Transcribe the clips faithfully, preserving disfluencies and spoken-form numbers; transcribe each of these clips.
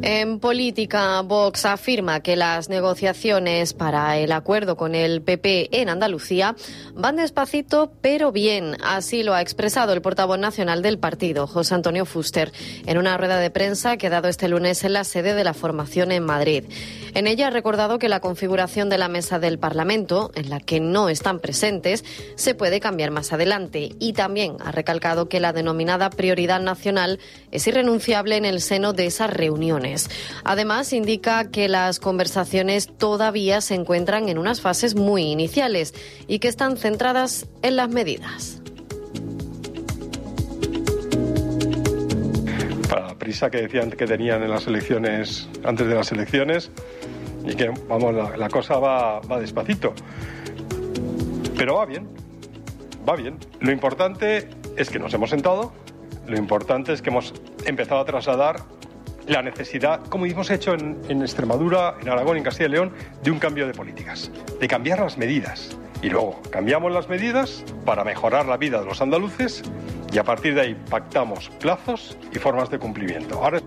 En política, Vox afirma que las negociaciones para el acuerdo con el P P en Andalucía van despacito pero bien. Así lo ha expresado el portavoz nacional del partido, José Antonio Fuster, en una rueda de prensa que ha dado este lunes en la sede de la formación en Madrid. En ella ha recordado que la configuración de la mesa del Parlamento, en la que no están presentes, se puede cambiar más adelante, y también ha recalcado que la denominada prioridad nacional es irrenunciable en el seno de esas reuniones. Además, indica que las conversaciones todavía se encuentran en unas fases muy iniciales y que están centradas en las medidas. Para la prisa que decían que tenían en las elecciones, antes de las elecciones, y que, vamos, la, la cosa va, va despacito. Pero va bien, va bien. Lo importante es que nos hemos sentado, lo importante es que hemos empezado a trasladar la necesidad, como hemos hecho en, en Extremadura, en Aragón, en Castilla y León, de un cambio de políticas, de cambiar las medidas. Y luego cambiamos las medidas para mejorar la vida de los andaluces y a partir de ahí pactamos plazos y formas de cumplimiento. Ahora...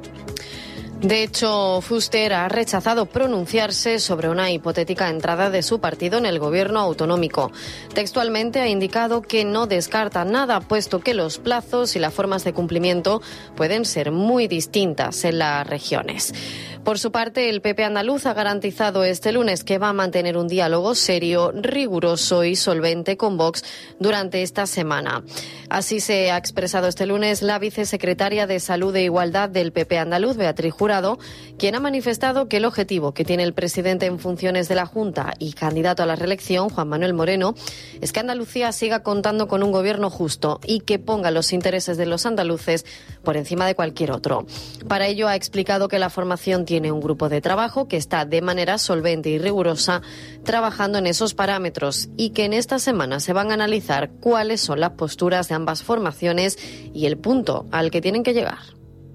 De hecho, Fuster ha rechazado pronunciarse sobre una hipotética entrada de su partido en el gobierno autonómico. Textualmente ha indicado que no descarta nada, puesto que los plazos y las formas de cumplimiento pueden ser muy distintas en las regiones. Por su parte, el P P andaluz ha garantizado este lunes que va a mantener un diálogo serio, riguroso y solvente con Vox durante esta semana. Así se ha expresado este lunes la vicesecretaria de Salud e Igualdad del P P andaluz, Beatriz Jurado, quien ha manifestado que el objetivo que tiene el presidente en funciones de la Junta y candidato a la reelección, Juan Manuel Moreno, es que Andalucía siga contando con un gobierno justo y que ponga los intereses de los andaluces por encima de cualquier otro. Para ello ha explicado que la formación tiene un grupo de trabajo que está de manera solvente y rigurosa trabajando en esos parámetros y que en esta semana se van a analizar cuáles son las posturas de ambas formaciones y el punto al que tienen que llegar.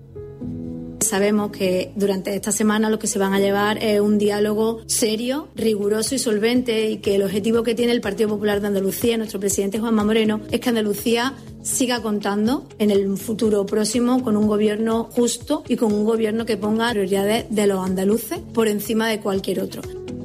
Sabemos que durante esta semana lo que se van a llevar es un diálogo serio, riguroso y solvente, y que el objetivo que tiene el Partido Popular de Andalucía, nuestro presidente Juanma Moreno, es que Andalucía siga contando en el futuro próximo con un gobierno justo y con un gobierno que ponga prioridades de los andaluces por encima de cualquier otro.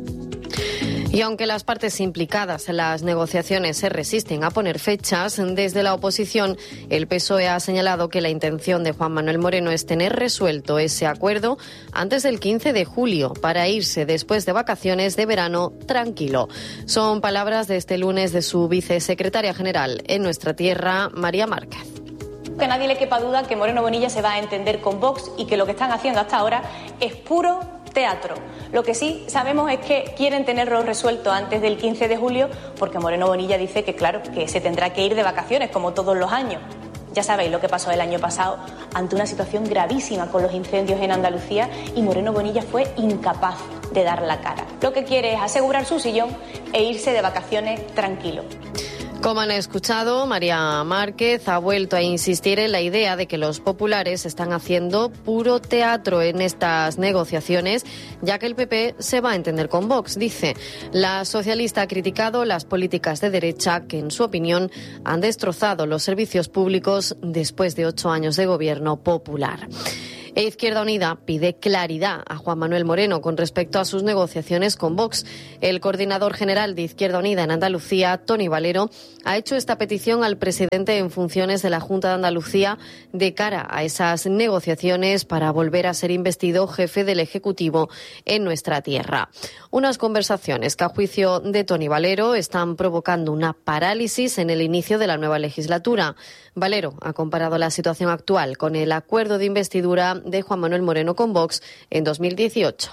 Y aunque las partes implicadas en las negociaciones se resisten a poner fechas, desde la oposición el P S O E ha señalado que la intención de Juan Manuel Moreno es tener resuelto ese acuerdo antes del quince de julio para irse después de vacaciones de verano tranquilo. Son palabras de este lunes de su vicesecretaria general en nuestra tierra, María Márquez. Que a nadie le quepa duda que Moreno Bonilla se va a entender con Vox y que lo que están haciendo hasta ahora es puro teatro. Lo que sí sabemos es que quieren tenerlo resuelto antes del quince de julio porque Moreno Bonilla dice que, claro, que se tendrá que ir de vacaciones como todos los años. Ya sabéis lo que pasó el año pasado ante una situación gravísima con los incendios en Andalucía y Moreno Bonilla fue incapaz de dar la cara. Lo que quiere es asegurar su sillón e irse de vacaciones tranquilo. Como han escuchado, María Márquez ha vuelto a insistir en la idea de que los populares están haciendo puro teatro en estas negociaciones, ya que el P P se va a entender con Vox, dice. La socialista ha criticado las políticas de derecha que, en su opinión, han destrozado los servicios públicos después de ocho años de gobierno popular. E Izquierda Unida pide claridad a Juan Manuel Moreno con respecto a sus negociaciones con Vox. El coordinador general de Izquierda Unida en Andalucía, Tony Valero, ha hecho esta petición al presidente en funciones de la Junta de Andalucía de cara a esas negociaciones para volver a ser investido jefe del Ejecutivo en nuestra tierra. Unas conversaciones que, a juicio de Tony Valero, están provocando una parálisis en el inicio de la nueva legislatura. Valero ha comparado la situación actual con el acuerdo de investidura de Juan Manuel Moreno con Vox en dos mil dieciocho.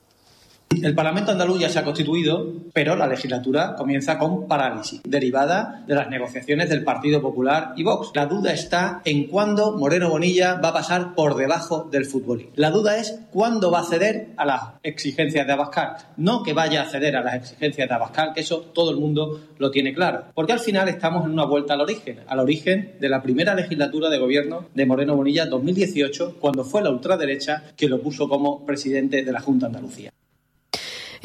El Parlamento andaluz ya se ha constituido, pero la legislatura comienza con parálisis, derivada de las negociaciones del Partido Popular y Vox. La duda está en cuándo Moreno Bonilla va a pasar por debajo del futbolín. La duda es cuándo va a ceder a las exigencias de Abascal. No que vaya a ceder a las exigencias de Abascal, que eso todo el mundo lo tiene claro. Porque al final estamos en una vuelta al origen, al origen de la primera legislatura de gobierno de Moreno Bonilla dos mil dieciocho, cuando fue la ultraderecha que lo puso como presidente de la Junta de Andalucía.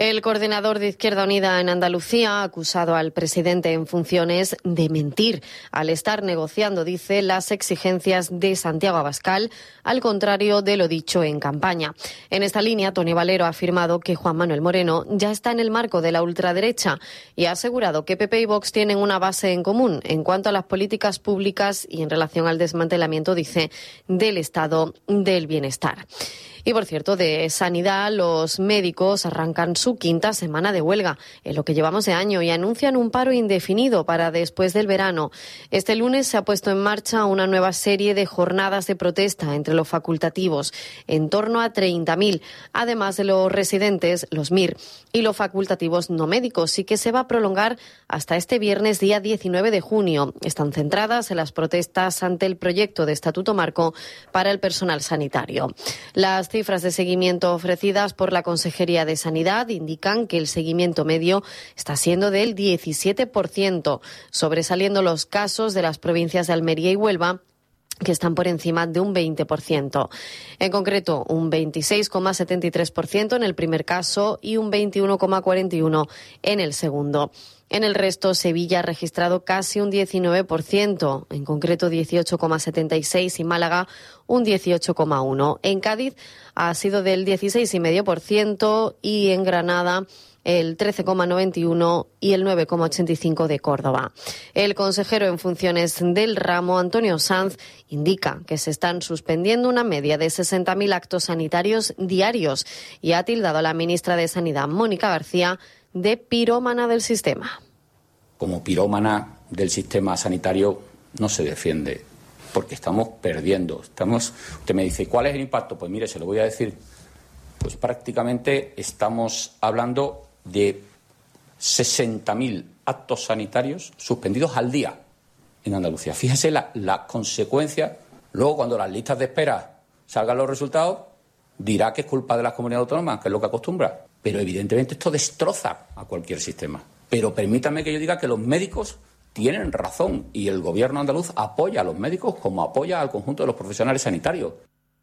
El coordinador de Izquierda Unida en Andalucía ha acusado al presidente en funciones de mentir al estar negociando, dice, las exigencias de Santiago Abascal, al contrario de lo dicho en campaña. En esta línea, Tony Valero ha afirmado que Juan Manuel Moreno ya está en el marco de la ultraderecha y ha asegurado que P P y Vox tienen una base en común en cuanto a las políticas públicas y en relación al desmantelamiento, dice, del Estado del Bienestar. Y, por cierto, de Sanidad, los médicos arrancan su quinta semana de huelga en lo que llevamos de año y anuncian un paro indefinido para después del verano. Este lunes se ha puesto en marcha una nueva serie de jornadas de protesta entre los facultativos, en torno a treinta mil, además de los residentes, los M I R, y los facultativos no médicos, y que se va a prolongar hasta este viernes, día diecinueve de junio. Están centradas en las protestas ante el proyecto de Estatuto Marco para el personal sanitario. Las cifras de seguimiento ofrecidas por la Consejería de Sanidad indican que el seguimiento medio está siendo del diecisiete por ciento, sobresaliendo los casos de las provincias de Almería y Huelva, que están por encima de un veinte por ciento. En concreto, un veintiséis coma setenta y tres por ciento en el primer caso y un veintiuno coma cuarenta y uno por ciento en el segundo. En el resto, Sevilla ha registrado casi un diecinueve por ciento, en concreto dieciocho coma setenta y seis por ciento y Málaga un dieciocho coma uno por ciento. En Cádiz ha sido del dieciséis coma cinco por ciento y en Granada el trece coma noventa y uno por ciento y el nueve coma ochenta y cinco por ciento de Córdoba. El consejero en funciones del ramo, Antonio Sanz, indica que se están suspendiendo una media de sesenta mil actos sanitarios diarios y ha tildado a la ministra de Sanidad, Mónica García, de pirómana del sistema. Como pirómana del sistema sanitario no se defiende, porque estamos perdiendo. Estamos, usted me dice, ¿cuál es el impacto? Pues mire, se lo voy a decir. Pues prácticamente estamos hablando de sesenta mil actos sanitarios suspendidos al día en Andalucía. Fíjese la, la consecuencia. Luego, cuando las listas de espera salgan los resultados, dirá que es culpa de las comunidades autónomas, que es lo que acostumbra. Pero evidentemente esto destroza a cualquier sistema. Pero permítanme que yo diga que los médicos tienen razón y el gobierno andaluz apoya a los médicos como apoya al conjunto de los profesionales sanitarios.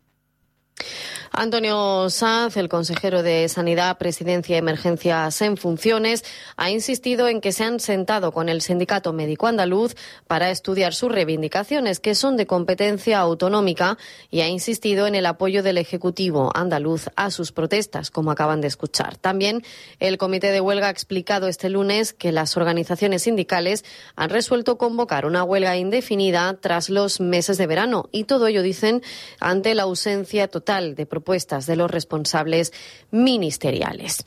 Antonio Sanz, el consejero de Sanidad, Presidencia y Emergencias en funciones, ha insistido en que se han sentado con el Sindicato Médico Andaluz para estudiar sus reivindicaciones, que son de competencia autonómica, y ha insistido en el apoyo del Ejecutivo andaluz a sus protestas, como acaban de escuchar. También el Comité de Huelga ha explicado este lunes que las organizaciones sindicales han resuelto convocar una huelga indefinida tras los meses de verano, y todo ello, dicen, ante la ausencia total de propuestas de los responsables ministeriales.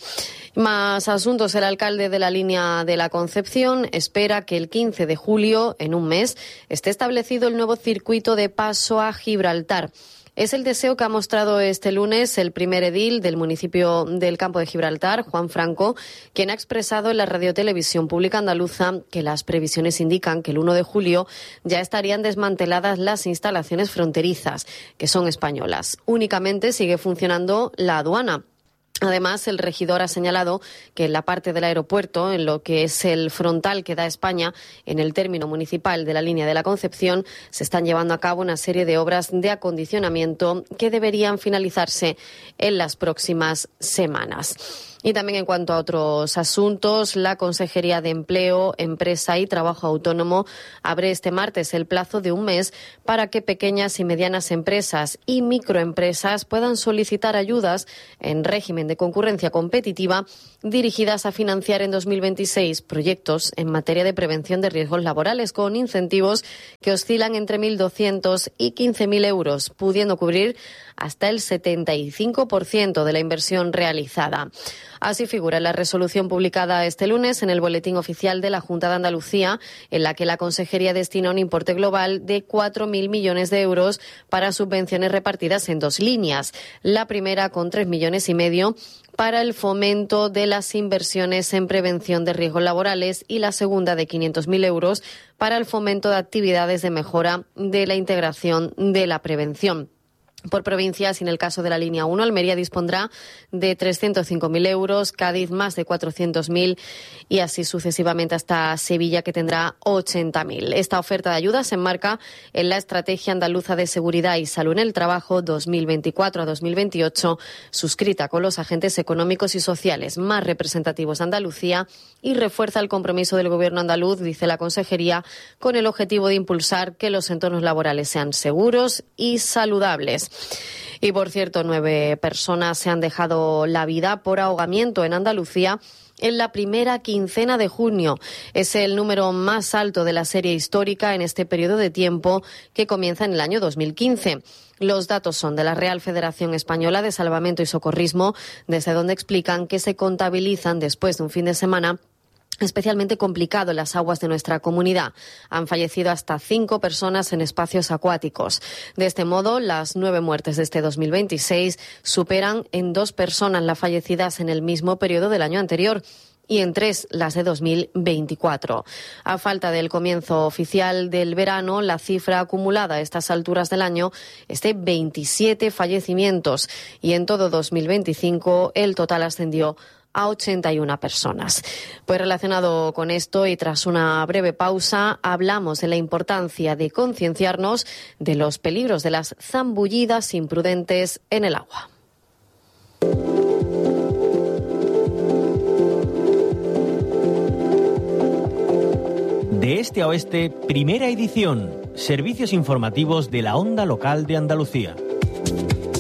Más asuntos. El alcalde de la Línea de la Concepción espera que el quince de julio, en un mes, esté establecido el nuevo circuito de paso a Gibraltar. Es el deseo que ha mostrado este lunes el primer edil del municipio del Campo de Gibraltar, Juan Franco, quien ha expresado en la Radiotelevisión Pública Andaluza que las previsiones indican que el uno de julio ya estarían desmanteladas las instalaciones fronterizas, que son españolas. Únicamente sigue funcionando la aduana. Además, el regidor ha señalado que en la parte del aeropuerto, en lo que es el frontal que da España, en el término municipal de la Línea de la Concepción, se están llevando a cabo una serie de obras de acondicionamiento que deberían finalizarse en las próximas semanas. Y también en cuanto a otros asuntos, la Consejería de Empleo, Empresa y Trabajo Autónomo abre este martes el plazo de un mes para que pequeñas y medianas empresas y microempresas puedan solicitar ayudas en régimen de concurrencia competitiva dirigidas a financiar en dos mil veintiséis proyectos en materia de prevención de riesgos laborales con incentivos que oscilan entre mil doscientos y quince mil euros, pudiendo cubrir hasta el setenta y cinco por ciento de la inversión realizada. Así figura la resolución publicada este lunes en el Boletín Oficial de la Junta de Andalucía, en la que la Consejería destina un importe global de cuatro mil millones de euros para subvenciones repartidas en dos líneas. La primera con tres millones y medio para el fomento de las inversiones en prevención de riesgos laborales y la segunda de quinientos mil euros para el fomento de actividades de mejora de la integración de la prevención. Por provincias, y en el caso de la línea uno, Almería dispondrá de trescientos cinco mil euros, Cádiz más de cuatrocientos mil y así sucesivamente hasta Sevilla, que tendrá ochenta mil. Esta oferta de ayuda se enmarca en la Estrategia Andaluza de Seguridad y Salud en el Trabajo dos mil veinticuatro a dos mil veintiocho, suscrita con los agentes económicos y sociales más representativos de Andalucía, y refuerza el compromiso del Gobierno andaluz, dice la Consejería, con el objetivo de impulsar que los entornos laborales sean seguros y saludables. Y, por cierto, nueve personas se han dejado la vida por ahogamiento en Andalucía en la primera quincena de junio. Es el número más alto de la serie histórica en este periodo de tiempo, que comienza en el año dos mil quince. Los datos son de la Real Federación Española de Salvamento y Socorrismo, desde donde explican que se contabilizan después de un fin de semana especialmente complicado en las aguas de nuestra comunidad. Han fallecido hasta cinco personas en espacios acuáticos. De este modo, las nueve muertes de este dos mil veintiséis superan en dos personas las fallecidas en el mismo periodo del año anterior y en tres las de dos mil veinticuatro. A falta del comienzo oficial del verano, la cifra acumulada a estas alturas del año es de veintisiete fallecimientos y en todo dos mil veinticinco el total ascendió a ochenta y una personas. Pues relacionado con esto y tras una breve pausa, hablamos de la importancia de concienciarnos de los peligros de las zambullidas imprudentes en el agua. De este a oeste, primera edición. Servicios informativos de la Onda Local de Andalucía.